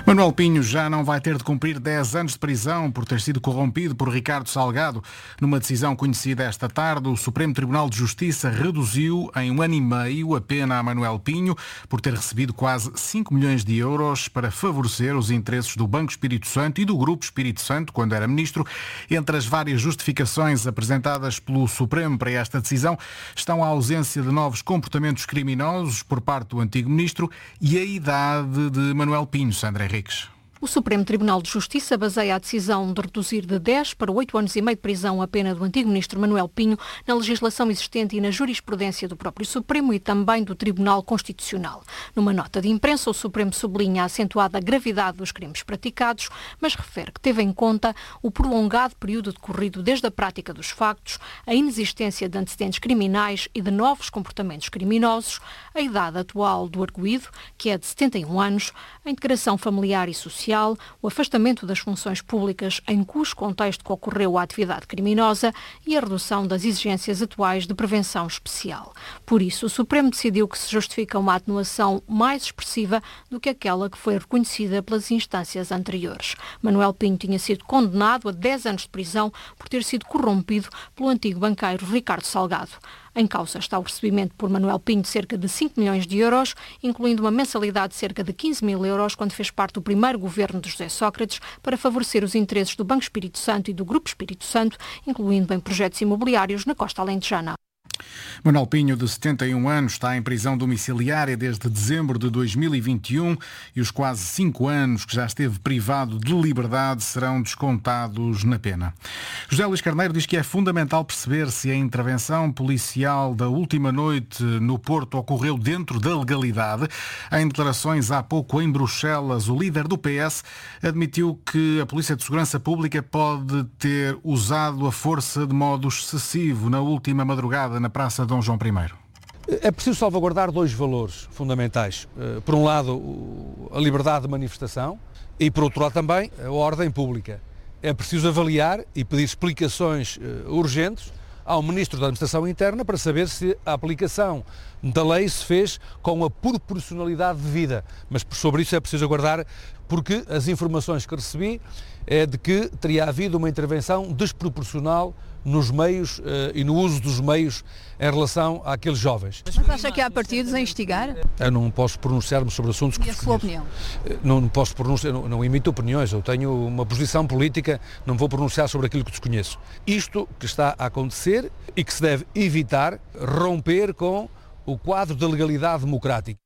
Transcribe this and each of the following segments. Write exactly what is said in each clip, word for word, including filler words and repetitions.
Manuel Pinho já não vai ter de cumprir dez anos de prisão por ter sido corrompido por Ricardo Salgado. Numa decisão conhecida esta tarde, o Supremo Tribunal de Justiça reduziu em um ano e meio a pena a Manuel Pinho por ter recebido quase cinco milhões de euros para favorecer os interesses do Banco Espírito Santo e do Grupo Espírito Santo, quando era ministro. Entre as várias justificações apresentadas pelo Supremo para esta decisão estão a ausência de novos comportamentos criminosos por parte do antigo ministro e a idade de Manuel Pinho. Sandra Henriques. O Supremo Tribunal de Justiça baseia a decisão de reduzir de dez para oito anos e meio de prisão a pena do antigo ministro Manuel Pinho na legislação existente e na jurisprudência do próprio Supremo e também do Tribunal Constitucional. Numa nota de imprensa, o Supremo sublinha a acentuada gravidade dos crimes praticados, mas refere que teve em conta o prolongado período decorrido desde a prática dos factos, a inexistência de antecedentes criminais e de novos comportamentos criminosos, a idade atual do arguido, que é de setenta e um anos, a integração familiar e social, o afastamento das funções públicas em cujo contexto que ocorreu a atividade criminosa e a redução das exigências atuais de prevenção especial. Por isso, o Supremo decidiu que se justifica uma atenuação mais expressiva do que aquela que foi reconhecida pelas instâncias anteriores. Manuel Pinho tinha sido condenado a dez anos de prisão por ter sido corrompido pelo antigo banqueiro Ricardo Salgado. Em causa está o recebimento por Manuel Pinho de cerca de cinco milhões de euros, incluindo uma mensalidade de cerca de quinze mil euros quando fez parte do primeiro governo de José Sócrates para favorecer os interesses do Banco Espírito Santo e do Grupo Espírito Santo, incluindo em projetos imobiliários na costa alentejana. Manuel Pinho, de setenta e um anos, está em prisão domiciliária desde dezembro de dois mil e vinte e um e os quase cinco anos que já esteve privado de liberdade serão descontados na pena. José Luís Carneiro diz que é fundamental perceber se a intervenção policial da última noite no Porto ocorreu dentro da legalidade. Em declarações há pouco em Bruxelas, o líder do P S admitiu que a Polícia de Segurança Pública pode ter usado a força de modo excessivo na última madrugada na Praça Dom João primeiro. É preciso salvaguardar dois valores fundamentais. Por um lado, a liberdade de manifestação e, por outro lado, também a ordem pública. É preciso avaliar e pedir explicações urgentes ao Ministro da Administração Interna para saber se a aplicação da lei se fez com a proporcionalidade devida. Mas sobre isso é preciso aguardar, porque as informações que recebi é de que teria havido uma intervenção desproporcional nos meios uh, e no uso dos meios em relação àqueles jovens. Mas acha que há partidos a instigar? Eu não posso pronunciar-me sobre assuntos que E a sua opinião? Não, não posso pronunciar, não, não emito opiniões, eu tenho uma posição política, não vou pronunciar sobre aquilo que desconheço. Isto que está a acontecer e que se deve evitar romper com o quadro da legalidade democrática.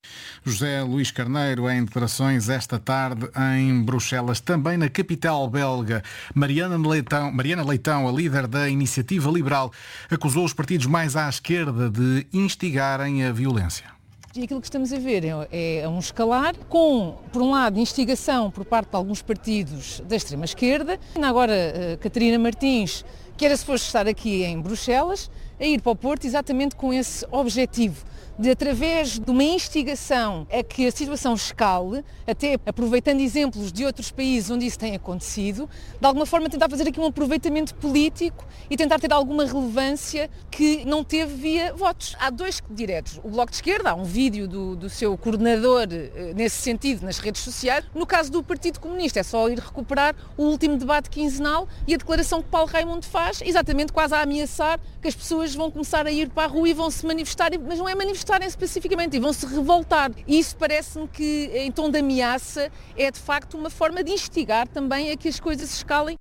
José Luís Carneiro, em declarações esta tarde em Bruxelas. Também na capital belga, Mariana Leitão, Mariana Leitão, a líder da Iniciativa Liberal, acusou os partidos mais à esquerda de instigarem a violência. E aquilo que estamos a ver é, é um escalar com, por um lado, instigação por parte de alguns partidos da extrema-esquerda. Agora, Catarina Martins, que era suposto estar aqui em Bruxelas, a ir para o Porto exatamente com esse objetivo, de através de uma instigação a que a situação escale, até aproveitando exemplos de outros países onde isso tem acontecido, de alguma forma tentar fazer aqui um aproveitamento político e tentar ter alguma relevância que não teve via votos. Há dois diretos. O Bloco de Esquerda, há um vídeo do, do seu coordenador nesse sentido nas redes sociais. No caso do Partido Comunista, é só ir recuperar o último debate quinzenal e a declaração que Paulo Raimundo faz, exatamente quase a ameaçar que as pessoas vão começar a ir para a rua e vão se manifestar, mas não é manifestar especificamente, e vão se revoltar. E isso parece-me que, em tom de ameaça, é de facto uma forma de instigar também a que as coisas escalem.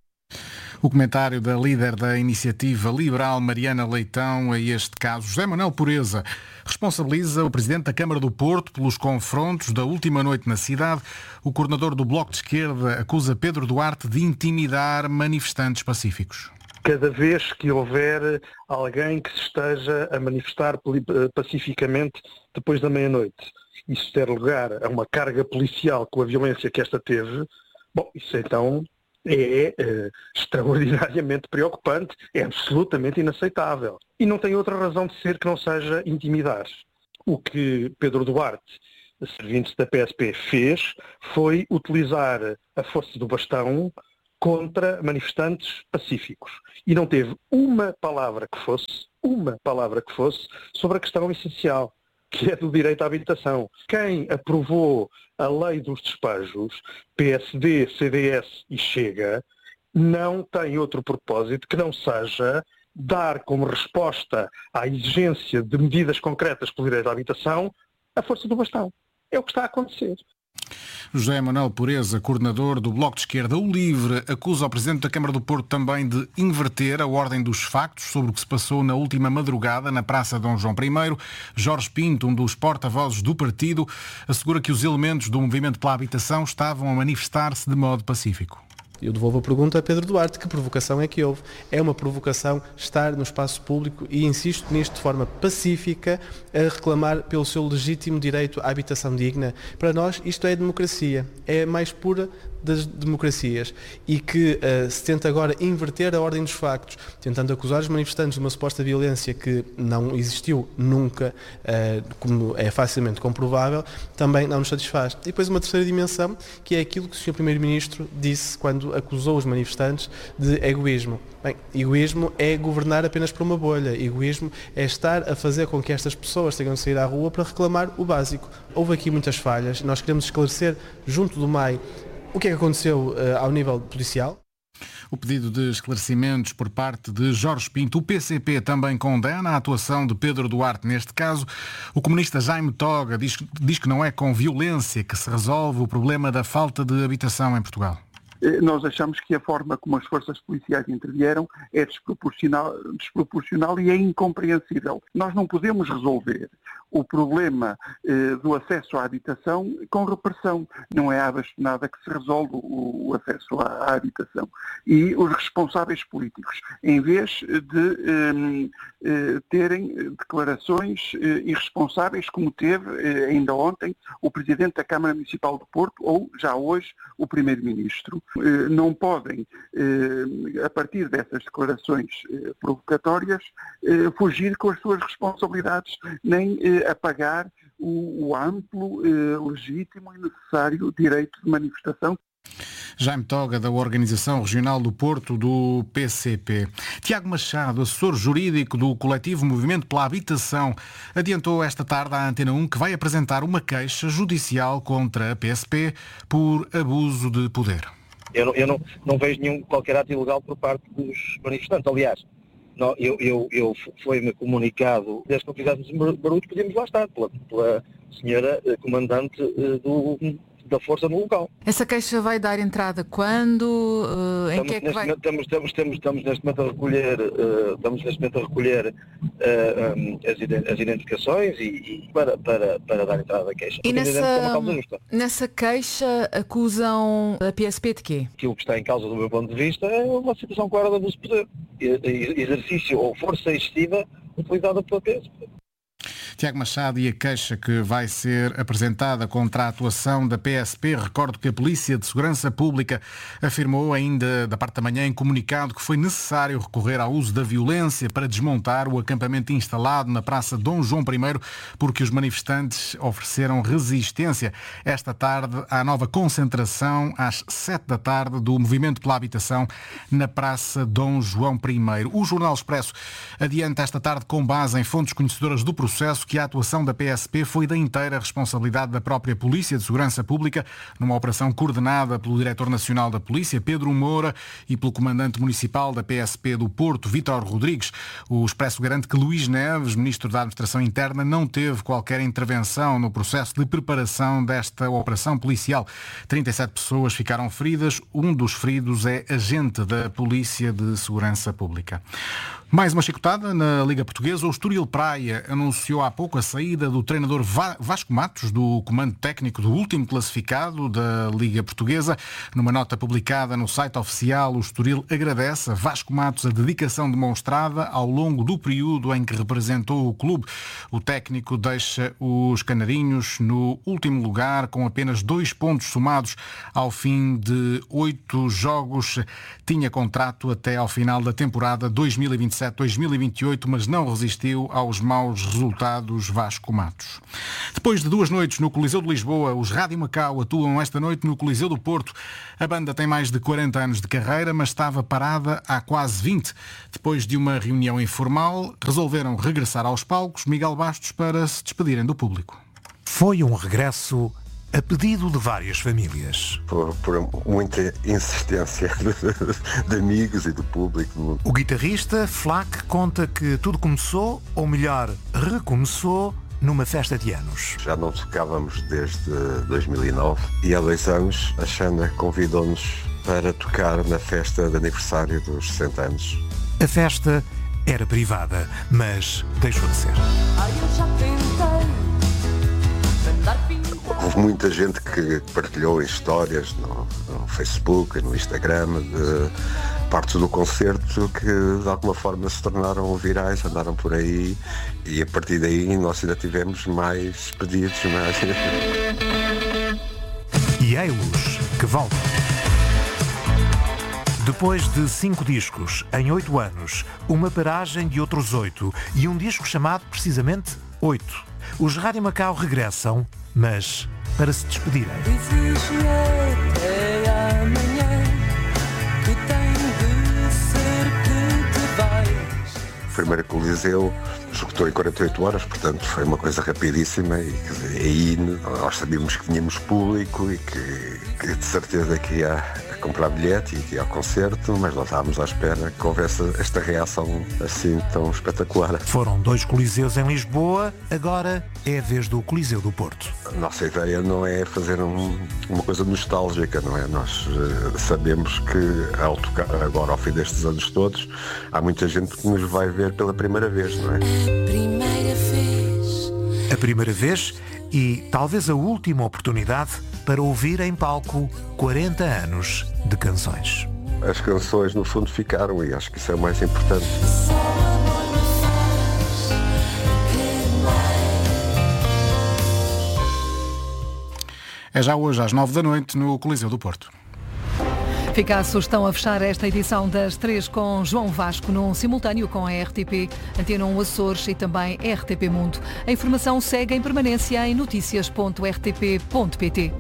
O comentário da líder da Iniciativa Liberal, Mariana Leitão, a este caso. José Manuel Pureza responsabiliza o Presidente da Câmara do Porto pelos confrontos da última noite na cidade. O coordenador do Bloco de Esquerda acusa Pedro Duarte de intimidar manifestantes pacíficos. Cada vez que houver alguém que se esteja a manifestar pacificamente depois da meia-noite, isso der lugar a uma carga policial com a violência que esta teve, bom, isso então é, é extraordinariamente preocupante, é absolutamente inaceitável. E não tem outra razão de ser que não seja intimidar. O que Pedro Duarte, servindo-se da P S P, fez foi utilizar a força do bastão contra manifestantes pacíficos. E não teve uma palavra que fosse, uma palavra que fosse, sobre a questão essencial, que é do direito à habitação. Quem aprovou a lei dos despejos, P S D, C D S e Chega, não tem outro propósito que não seja dar como resposta à exigência de medidas concretas pelo direito à habitação a força do bastão. É o que está a acontecer. José Manuel Pureza, coordenador do Bloco de Esquerda, o LIVRE, acusa o Presidente da Câmara do Porto também de inverter a ordem dos factos sobre o que se passou na última madrugada na Praça Dom João I. Jorge Pinto, um dos porta-vozes do partido, assegura que os elementos do movimento pela habitação estavam a manifestar-se de modo pacífico. Eu devolvo a pergunta a Pedro Duarte, que provocação é que houve? É uma provocação estar no espaço público e insisto nisto de forma pacífica a reclamar pelo seu legítimo direito à habitação digna. Para nós isto é democracia, é a mais pura das democracias e que uh, se tenta agora inverter a ordem dos factos, tentando acusar os manifestantes de uma suposta violência que não existiu nunca, uh, como é facilmente comprovável, também não nos satisfaz. E depois uma terceira dimensão, que é aquilo que o senhor Primeiro-Ministro disse quando acusou os manifestantes de egoísmo. Bem, egoísmo é governar apenas por uma bolha. Egoísmo é estar a fazer com que estas pessoas tenham de sair à rua para reclamar o básico. Houve aqui muitas falhas, nós queremos esclarecer junto do M A I o que é que aconteceu uh, ao nível policial. O pedido de esclarecimentos por parte de Jorge Pinto. O P C P também condena a atuação de Pedro Duarte neste caso. O comunista Jaime Toga diz, diz que não é com violência que se resolve o problema da falta de habitação em Portugal. Nós achamos que a forma como as forças policiais intervieram é desproporcional, desproporcional e é incompreensível. Nós não podemos resolver o problema eh, do acesso à habitação com repressão. Não é à bastonada que se resolve o, o acesso à, à habitação. E os responsáveis políticos, em vez de eh, eh, terem declarações eh, irresponsáveis, como teve eh, ainda ontem o Presidente da Câmara Municipal do Porto ou já hoje o Primeiro-Ministro, eh, não podem, eh, a partir dessas declarações eh, provocatórias, eh, fugir com as suas responsabilidades, nem eh, apagar o, o amplo, eh, legítimo e necessário direito de manifestação. Jaime Toga, da Organização Regional do Porto, do P C P. Tiago Machado, assessor jurídico do coletivo Movimento pela Habitação, adiantou esta tarde à Antena um que vai apresentar uma queixa judicial contra a P S P por abuso de poder. Eu não, eu não, não vejo nenhum, qualquer ato ilegal por parte dos manifestantes. Aliás, não, eu, eu, eu foi-me comunicado, desde que não fizéssemos barulho, podíamos lá estar, pela, pela senhora comandante do, da força no local. Essa queixa vai dar entrada quando? Uh, em estamos, que é que vai... momento, estamos, estamos, estamos, estamos neste momento a recolher, uh, estamos neste momento a recolher uh, um, as, as identificações e, e para, para, para dar entrada à queixa. E nessa, nessa queixa acusam a P S P de quê? Aquilo que está em causa do meu ponto de vista é uma situação clara de abuso de poder. Exercício ou força excessiva utilizada pela P S P. Tiago Machado e a queixa que vai ser apresentada contra a atuação da P S P. Recordo que a Polícia de Segurança Pública afirmou ainda da parte da manhã em comunicado que foi necessário recorrer ao uso da violência para desmontar o acampamento instalado na Praça Dom João I, porque os manifestantes ofereceram resistência. Esta tarde há nova concentração às sete da tarde do Movimento pela Habitação na Praça Dom João I. O Jornal Expresso adianta esta tarde, com base em fontes conhecedoras do processo, que a atuação da P S P foi da inteira responsabilidade da própria Polícia de Segurança Pública, numa operação coordenada pelo Diretor Nacional da Polícia, Pedro Moura, e pelo Comandante Municipal da P S P do Porto, Vítor Rodrigues. O Expresso garante que Luís Neves, Ministro da Administração Interna, não teve qualquer intervenção no processo de preparação desta operação policial. trinta e sete pessoas ficaram feridas, um dos feridos é agente da Polícia de Segurança Pública. Mais uma chicotada na Liga Portuguesa. O Estoril Praia anunciou há pouco a saída do treinador Vasco Matos do comando técnico do último classificado da Liga Portuguesa. Numa nota publicada no site oficial, o Estoril agradece a Vasco Matos a dedicação demonstrada ao longo do período em que representou o clube. O técnico deixa os canarinhos no último lugar com apenas dois pontos somados ao fim de oito jogos. Tinha contrato até ao final da temporada dois mil e vinte e sete dois mil e vinte e oito, mas não resistiu aos maus resultados convidados Vasco Matos. Depois de duas noites no Coliseu de Lisboa, os Rádio Macau atuam esta noite no Coliseu do Porto. A banda tem mais de quarenta anos de carreira, mas estava parada há quase vinte. Depois de uma reunião informal, resolveram regressar aos palcos Miguel Bastos para se despedirem do público. Foi um regresso a pedido de várias famílias. Por, por muita insistência de, de amigos e do público. O guitarrista Flack conta que tudo começou, ou melhor, recomeçou, numa festa de anos. Já não tocávamos desde dois mil e nove e há dois anos a Xana convidou-nos para tocar na festa de aniversário dos sessenta anos. A festa era privada, mas deixou de ser. Houve muita gente que partilhou histórias no, no Facebook, no Instagram, de partes do concerto que de alguma forma se tornaram virais, andaram por aí e a partir daí nós ainda tivemos mais pedidos. Mais... E ei-los que voltam. Depois de cinco discos em oito anos, uma paragem de outros oito e um disco chamado precisamente Oito, os Rádio Macau regressam, mas para se despedirem. O primeiro Coliseu esgotou em quarenta e oito horas, portanto foi uma coisa rapidíssima e aí nós sabíamos que tínhamos público e que, que de certeza que ia a comprar bilhete e que ia ao concerto, mas não estávamos à espera que houvesse esta reação assim tão espetacular. Foram dois Coliseus em Lisboa, agora é a vez do Coliseu do Porto. A nossa ideia não é fazer um, uma coisa nostálgica, não é? Nós uh, sabemos que ao tocar agora ao fim destes anos todos, há muita gente que nos vai ver pela primeira vez, não é? A primeira vez. A primeira vez e talvez a última oportunidade para ouvir em palco quarenta anos de canções. As canções no fundo ficaram e acho que isso é o mais importante. É já hoje às nove da noite no Coliseu do Porto. Fica a sugestão a fechar esta edição das três com João Vasco num simultâneo com a R T P, Antena um Açores e também R T P Mundo. A informação segue em permanência em notícias ponto r t p ponto p t.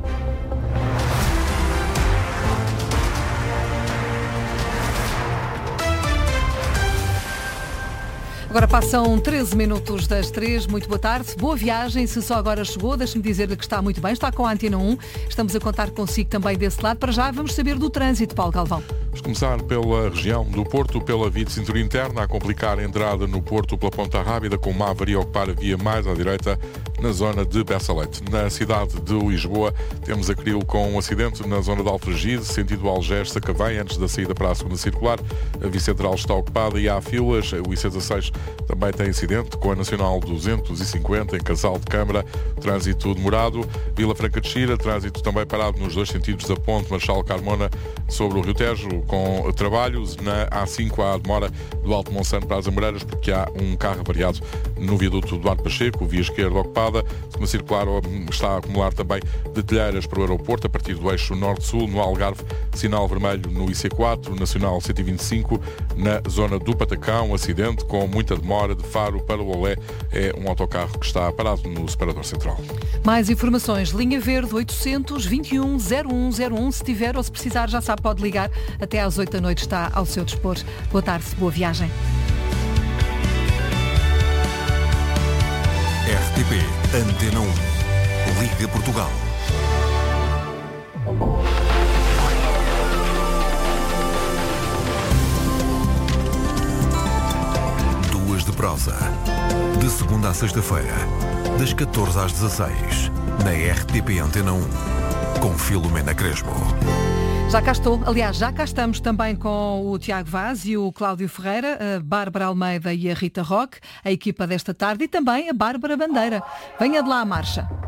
Agora passam treze minutos das três. Muito boa tarde. Boa viagem. Se só agora chegou, deixe-me dizer-lhe que está muito bem. Está com a Antena um. Estamos a contar consigo também desse lado. Para já vamos saber do trânsito, Paulo Galvão. Vamos começar pela região do Porto, pela via de cintura interna, a complicar a entrada no Porto pela Ponta Rábida, com uma avaria a ocupar a via mais à direita na zona de Bessalete. Na cidade de Lisboa, temos a Cril com um acidente na zona de Alfragide, sentido Algés-Sacavém, antes da saída para a segunda circular. A via central está ocupada e há filas. O I C dezasseis também tem incidente com a Nacional duzentos e cinquenta em Casal de Câmara, trânsito demorado. Vila Franca de Xira, trânsito também parado nos dois sentidos da Ponte Marchal Carmona sobre o Rio Tejo, com trabalhos. Na A cinco há a demora do Alto Monsanto para as Amoreiras, porque há um carro avariado no viaduto Duarte Pacheco, via esquerda ocupada. Segunda circular está a acumular também de Telheiras para o aeroporto, a partir do eixo norte-sul. No Algarve, sinal vermelho no I C quatro, Nacional cento e vinte e cinco, na zona do Patacão, acidente com muita demora de Faro para o Olé. É um autocarro que está parado no separador central. Mais informações, linha verde oitocentos, vinte e um, zero um zero um. Se tiver ou se precisar, já sabe, pode ligar. Até às oito da noite está ao seu dispor. Boa tarde, boa viagem. R T P Antena um. Liga Portugal. Duas de prosa. De segunda à sexta-feira, das catorze às dezasseis, na R T P Antena um, com Filomena Crespo. Já cá estou, aliás, já cá estamos também com o Tiago Vaz e o Cláudio Ferreira, a Bárbara Almeida e a Rita Roque, a equipa desta tarde, e também a Bárbara Bandeira. Venha de lá a marcha.